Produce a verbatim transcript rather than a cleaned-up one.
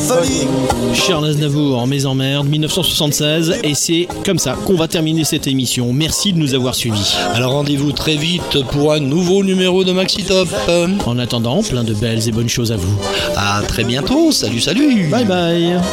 folie. Charles Aznavour en Mes emmerdes, dix-neuf cent soixante-seize, et c'est comme ça qu'on va terminer cette émission. Merci de nous avoir suivis. Alors rendez-vous très vite pour un nouveau numéro de Maxi Top. En attendant, plein de belles et bonnes choses à vous. À très bientôt, salut salut. Bye bye.